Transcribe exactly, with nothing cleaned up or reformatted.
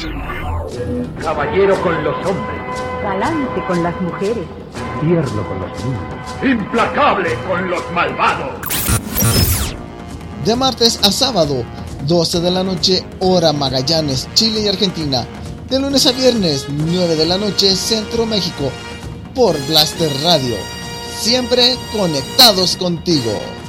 Caballero con los hombres. Galante con las mujeres. Tierno con los niños. Implacable con los malvados. De martes a sábado, doce de la noche, hora Magallanes, Chile y Argentina. De lunes a viernes, nueve de la noche, Centro México. Por Blaster Radio. Siempre conectados contigo.